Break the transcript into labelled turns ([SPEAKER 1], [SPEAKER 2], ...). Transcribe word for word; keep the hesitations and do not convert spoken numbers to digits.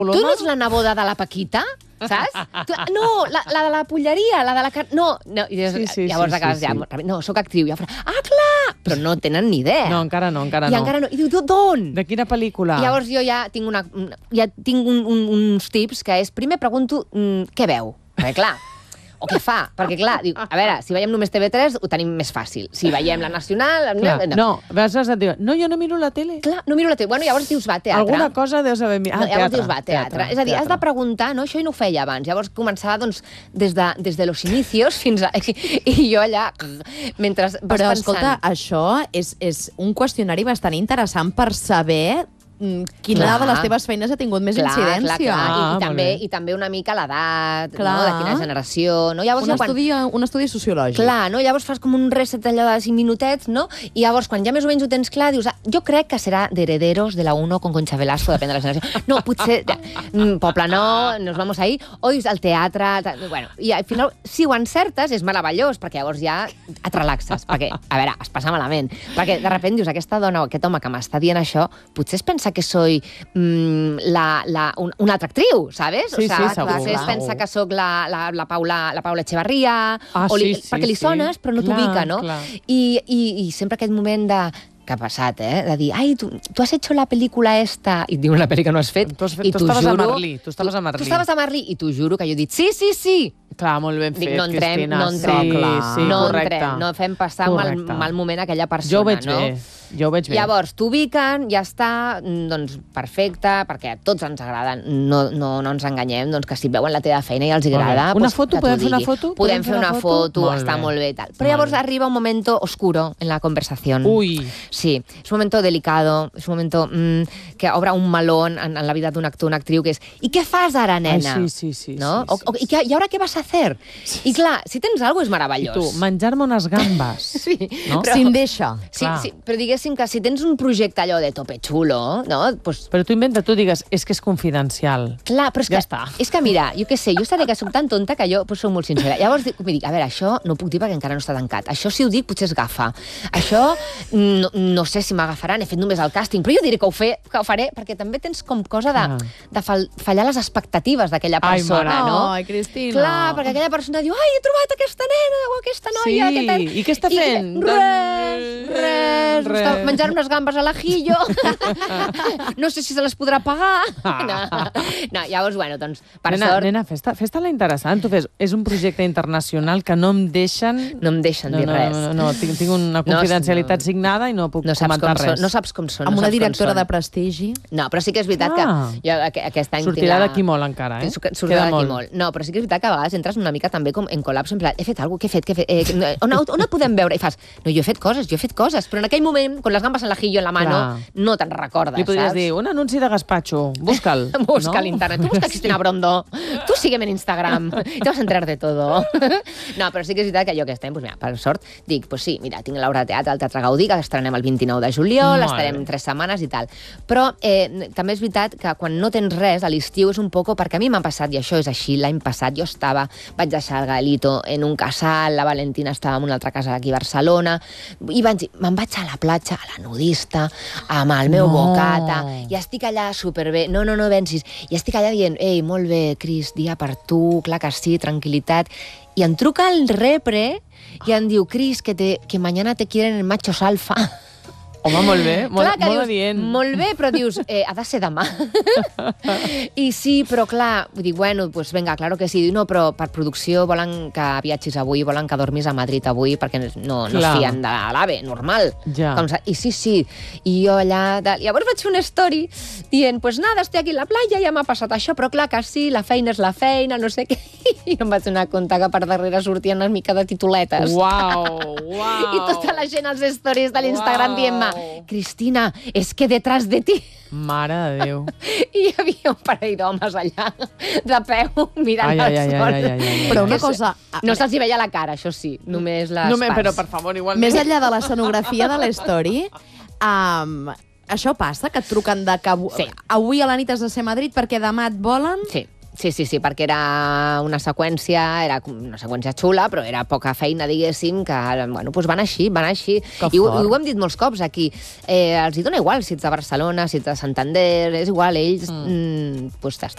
[SPEAKER 1] Tu no ets la neboda de la Paquita? Saps? Tu, no, la, la de la polleria, la de la... No, no. I
[SPEAKER 2] sí, sí,
[SPEAKER 1] llavors
[SPEAKER 2] sí,
[SPEAKER 1] acabes
[SPEAKER 2] sí,
[SPEAKER 1] ja...
[SPEAKER 2] sí.
[SPEAKER 1] No, sóc actriu. I ah, clar! Però no tenen ni idea.
[SPEAKER 2] No, encara no, encara
[SPEAKER 1] I
[SPEAKER 2] no.
[SPEAKER 1] encara no. I diu, d'on?
[SPEAKER 2] De quina pel·lícula?
[SPEAKER 1] I llavors jo ja tinc, una, ja tinc un, un, uns tips, que és, primer pregunto mm, què veu. Perquè, clar, o què fa. Perquè, clar, dic, a veure, si veiem només T V tres, ho tenim més fàcil. Si veiem la Nacional...
[SPEAKER 2] Clar,
[SPEAKER 1] no,
[SPEAKER 2] no, vas a dir, no, jo no miro la tele.
[SPEAKER 1] Clar, no miro la tele. Bueno, llavors dius, va, teatre.
[SPEAKER 2] Alguna cosa deus haver mirat. Ah,
[SPEAKER 1] no, llavors
[SPEAKER 2] teatre,
[SPEAKER 1] dius, va, teatre.
[SPEAKER 2] teatre.
[SPEAKER 1] És a dir,
[SPEAKER 2] teatre.
[SPEAKER 1] has de preguntar, no? Això no ho feia abans. Llavors començava, doncs, des de, des de los inicios fins a... I jo allà, mentre vas
[SPEAKER 3] Però,
[SPEAKER 1] pensant...
[SPEAKER 3] escolta, això és, és un qüestionari bastant interessant per saber quina
[SPEAKER 1] Clar.
[SPEAKER 3] de les teves feines ha tingut més
[SPEAKER 1] clar,
[SPEAKER 3] incidència.
[SPEAKER 1] Clar, clar. I,
[SPEAKER 2] Ah,
[SPEAKER 1] i, també,
[SPEAKER 2] molt bé.
[SPEAKER 1] I també una mica l'edat,
[SPEAKER 3] Clar.
[SPEAKER 1] no? De quina generació... No? Llavors,
[SPEAKER 3] Un
[SPEAKER 1] ja quan...
[SPEAKER 3] estudi, un estudi sociològic.
[SPEAKER 1] Clar, no? Llavors fas com un reset allò de cinc minutets, no? I llavors, quan ja més o menys ho tens clar, dius, ah, jo crec que serà d'Herederos de la uno con Concha Velasco, depèn de la generació. No, potser mm, Poble Nou, nos vamos ahí, o dius el teatre... tal. Bueno, i al final, si ho encertes, és meravellós, perquè llavors ja et relaxes, perquè, a veure, es passa malament. Perquè de repente dius, aquesta dona o aquest home que m'està dient això, potser es pensa que soy mm, la, la, un, una altra actriu, ¿sabes?
[SPEAKER 2] Sí,
[SPEAKER 1] o sea,
[SPEAKER 2] sí, segur,
[SPEAKER 1] potser es
[SPEAKER 2] clar.
[SPEAKER 1] pensa que sóc la, la, la, Paula, la Paula Echevarría,
[SPEAKER 2] Ah,
[SPEAKER 1] o li,
[SPEAKER 2] sí, sí,
[SPEAKER 1] perquè li
[SPEAKER 2] sí.
[SPEAKER 1] sones, però no
[SPEAKER 2] Clar,
[SPEAKER 1] t'ubica, no?
[SPEAKER 2] clar.
[SPEAKER 1] I, i, I sempre aquest moment de... que ha passat, eh? De dir, ai, tu, tu has hecho la película esta... I et diuen la pel·li que no has fet.
[SPEAKER 2] Tu has fet-
[SPEAKER 1] i
[SPEAKER 2] tu
[SPEAKER 1] t'ho
[SPEAKER 2] estaves a
[SPEAKER 1] juro-
[SPEAKER 2] Merlí, tu estaves a Merlí.
[SPEAKER 1] Tu estaves a Merlí, i t'ho juro que jo he dit, sí, sí, sí.
[SPEAKER 2] Clar, molt ben
[SPEAKER 1] Dic,
[SPEAKER 2] fet,
[SPEAKER 1] no entrem,
[SPEAKER 2] Cristina.
[SPEAKER 1] no entrem,
[SPEAKER 2] sí,
[SPEAKER 1] clar.
[SPEAKER 2] sí,
[SPEAKER 1] no
[SPEAKER 2] correcte.
[SPEAKER 1] entrem, no fem passar un mal,
[SPEAKER 2] Correcte.
[SPEAKER 1] mal moment a aquella persona,
[SPEAKER 2] Jo ho veig
[SPEAKER 1] no?
[SPEAKER 2] bé, jo ho veig bé.
[SPEAKER 1] Llavors, t'ubiquen, ja està, doncs perfecte, perquè a tots ens agraden, no, no, no ens enganyem, doncs que si veuen la teva feina i els
[SPEAKER 2] Molt bé.
[SPEAKER 1] agrada...
[SPEAKER 2] Una
[SPEAKER 1] doncs,
[SPEAKER 2] foto?
[SPEAKER 1] que t'ho
[SPEAKER 2] Podem fer una
[SPEAKER 1] digui.
[SPEAKER 2] foto?
[SPEAKER 1] Podem fer una foto,
[SPEAKER 2] Molt
[SPEAKER 1] està
[SPEAKER 2] bé.
[SPEAKER 1] molt bé i tal. Però
[SPEAKER 2] Molt
[SPEAKER 1] llavors
[SPEAKER 2] bé.
[SPEAKER 1] arriba un momento oscuro en la conversación.
[SPEAKER 2] Ui.
[SPEAKER 1] Sí, es un momento delicado, es un momento mm, que obre un melón en, en la vida d'un actor, una actriu, que és, i què fas ara, nena?
[SPEAKER 2] Ai, sí, sí, sí,
[SPEAKER 1] no?
[SPEAKER 2] sí, sí,
[SPEAKER 1] o, o, i, què, I ara què vas a hacer? I clar, si tens alguna cosa és
[SPEAKER 2] I
[SPEAKER 1] meravellós.
[SPEAKER 2] tu, menjar-me unes gambes.
[SPEAKER 1] Sí,
[SPEAKER 2] No?
[SPEAKER 1] però...
[SPEAKER 3] Si em deixa.
[SPEAKER 1] Sí,
[SPEAKER 2] Clar.
[SPEAKER 1] sí, però diguéssim que si tens un projecte allò de tope xulo, no? Pues,
[SPEAKER 2] Però tu inventa, tu digues, és que és confidencial.
[SPEAKER 1] clar, però és
[SPEAKER 2] Ja
[SPEAKER 1] que,
[SPEAKER 2] està.
[SPEAKER 1] és que mira, jo què sé, jo seré que soc tan tonta que jo pues, soc molt sincera. Llavors dic, dic, a veure, això no ho puc dir perquè encara no està tancat. Això si ho dic potser es gafa. Això no, no sé si m'agafaran, he fet només el càsting, però jo diré que ho, fe, que ho faré perquè també tens com cosa de,
[SPEAKER 2] Ah.
[SPEAKER 1] de fal, fallar les expectatives d'aquella
[SPEAKER 2] Ai,
[SPEAKER 1] persona,
[SPEAKER 2] mare.
[SPEAKER 1] no?
[SPEAKER 3] Ai, Cristina.
[SPEAKER 1] Clar, perquè aquella persona diu, ai, he trobat aquesta nena o aquesta noia.
[SPEAKER 2] Sí,
[SPEAKER 1] què tal?"
[SPEAKER 2] i què està fent?
[SPEAKER 1] I, res, res,
[SPEAKER 2] Res.
[SPEAKER 1] està menjant unes gambes a l'ajillo. No sé si se les podrà pagar. No, no llavors, bueno, doncs, per
[SPEAKER 2] nena,
[SPEAKER 1] sort...
[SPEAKER 2] Nena, fes-te fes interessant. Tu fes, és un projecte internacional que no em deixen...
[SPEAKER 1] No em deixen
[SPEAKER 2] no,
[SPEAKER 1] dir
[SPEAKER 2] no,
[SPEAKER 1] res.
[SPEAKER 2] No, no, tinc, tinc una confidencialitat
[SPEAKER 1] no.
[SPEAKER 2] signada i no puc
[SPEAKER 1] No saps,
[SPEAKER 2] comentar
[SPEAKER 1] com
[SPEAKER 2] res.
[SPEAKER 1] són, no saps com són.
[SPEAKER 3] Amb
[SPEAKER 1] no
[SPEAKER 3] una
[SPEAKER 1] saps com
[SPEAKER 3] directora
[SPEAKER 1] són.
[SPEAKER 3] de prestigi.
[SPEAKER 1] No, però sí que és veritat
[SPEAKER 2] Ah.
[SPEAKER 1] que jo aqu- aquest any...
[SPEAKER 2] Sortirà
[SPEAKER 1] tinc la-
[SPEAKER 2] d'aquí molt encara, eh?
[SPEAKER 1] Surt surt
[SPEAKER 2] Queda
[SPEAKER 1] d'aquí
[SPEAKER 2] molt.
[SPEAKER 1] molt. No, però sí que és veritat que a vegades entres una mica també com en col·lapse, en plan, he fet alguna cosa, què he fet, què he fet? Eh, no, on, on et podem veure? I fas, no, jo he fet coses, jo he fet coses, però en aquell moment, con les gambes en l'ajillo en la mano,
[SPEAKER 2] Clar.
[SPEAKER 1] no te'n recordes,
[SPEAKER 2] Li podries
[SPEAKER 1] saps?
[SPEAKER 2] dir, un anunci de gazpacho, busca'l.
[SPEAKER 1] Busca
[SPEAKER 2] no?
[SPEAKER 1] a l'internet, busca Cristina Brondo, tú sígueme en Instagram, te vas a enterar de todo. No, però sí que és veritat que jo aquest any, pues mira, per sort, dic, pues sí, mira, tinc l'obra de teatre al Teatre Gaudí, que estrenem el vint-i-nou de juliol,
[SPEAKER 2] Molt
[SPEAKER 1] estarem
[SPEAKER 2] bé.
[SPEAKER 1] tres setmanes i tal. Però eh, també és veritat que quan no tens res, a l'estiu és un poco, perquè a mi m'ha passat, i això és així, l'any passat jo estava, vaig deixar el Gaelito en un casal, la Valentina estava en una altra casa d'aquí a Barcelona, i vaig dir, me'n vaig a la platja, a la nudista, amb el meu
[SPEAKER 2] No.
[SPEAKER 1] bocata, i estic allà superbé, no, no, no vencis, i estic allà dient, ei, molt bé, Cris, dia per tu, clar que sí, tranquil·litat, i em truca el repre i em diu, Cris, que, te, que mañana te quieren en machos alfa.
[SPEAKER 2] Home, molt bé, molt,
[SPEAKER 1] Clar que
[SPEAKER 2] molt
[SPEAKER 1] dius,
[SPEAKER 2] adient.
[SPEAKER 1] molt bé, però dius, eh, ha de ser demà. I sí, però clar, dic, bueno, pues venga, claro que sí. Diu, no, però per producció volen que viatgis avui, volen que dormis a Madrid avui, perquè no, no es
[SPEAKER 2] Clar.
[SPEAKER 1] fien de l'AVE, normal.
[SPEAKER 2] Ja.
[SPEAKER 1] Com, I sí, sí. I jo allà... Tal. Llavors vaig fer una story dient, pues nada, estoy aquí en la playa, ja m'ha passat això, però clar que sí, la feina és la feina, no sé què. I em vaig donar compte que per darrere sortien una mica de tituletes.
[SPEAKER 2] Uau, uau.
[SPEAKER 1] I tota la gent als stories de l'Instagram
[SPEAKER 2] Uau.
[SPEAKER 1] dient-me, Cristina, és que detrás de ti...
[SPEAKER 2] Mare de Déu.
[SPEAKER 1] I hi havia un parell d'homes allà, de peu, mirant
[SPEAKER 2] Ai,
[SPEAKER 1] al
[SPEAKER 2] ai, ai,
[SPEAKER 1] sol.
[SPEAKER 2] ai, ai, ai, ai.
[SPEAKER 3] Però una
[SPEAKER 1] Que
[SPEAKER 3] cosa...
[SPEAKER 1] No se'ls hi veia la cara, això sí, només les
[SPEAKER 2] Només,
[SPEAKER 1] parts.
[SPEAKER 2] però per favor, igualment.
[SPEAKER 3] Més enllà de l'escenografia de l'Story, um, això passa, que et truquen de que avui,
[SPEAKER 1] Sí.
[SPEAKER 3] avui a la nit has de ser a Madrid perquè demà et volen?
[SPEAKER 1] Sí. Sí, sí, sí, perquè era una seqüència, era una seqüència xula, però era poca feina, diguéssim, que, bueno, doncs van així, van així.
[SPEAKER 3] Que
[SPEAKER 1] I ho,
[SPEAKER 3] fort.
[SPEAKER 1] i ho hem dit molts cops aquí. Eh, els hi dona igual si ets de Barcelona, si ets de Santander, és igual, ells mm. Mm, doncs estan